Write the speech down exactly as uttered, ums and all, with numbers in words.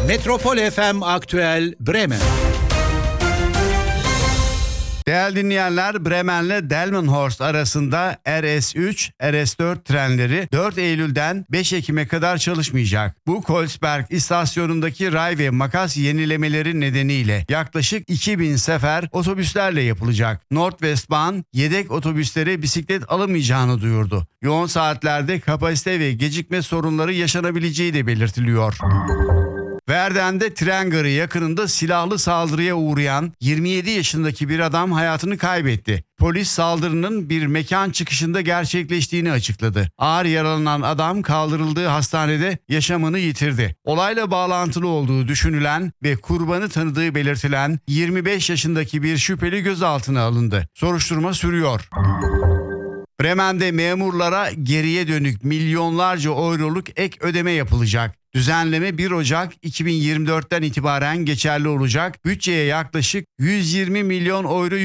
Metropol F M Aktüel Bremen. Değerli dinleyenler, Bremen'le Delmenhorst arasında R S üç, R S dört trenleri dört Eylül'den beş Ekim'e kadar çalışmayacak. Bu Kolsberg istasyonundaki ray ve makas yenilemeleri nedeniyle yaklaşık iki bin sefer otobüslerle yapılacak. Nordwestbahn yedek otobüslere bisiklet alamayacağını duyurdu. Yoğun saatlerde kapasite ve gecikme sorunları yaşanabileceği de belirtiliyor. Verden'de tren garı yakınında silahlı saldırıya uğrayan yirmi yedi yaşındaki bir adam hayatını kaybetti. Polis saldırının bir mekan çıkışında gerçekleştiğini açıkladı. Ağır yaralanan adam kaldırıldığı hastanede yaşamını yitirdi. Olayla bağlantılı olduğu düşünülen ve kurbanı tanıdığı belirtilen yirmi beş yaşındaki bir şüpheli gözaltına alındı. Soruşturma sürüyor. Bremen'de memurlara geriye dönük milyonlarca euroluk ek ödeme yapılacak. Düzenleme bir Ocak iki bin yirmi dörtten itibaren geçerli olacak. Bütçeye yaklaşık yüz yirmi milyon euro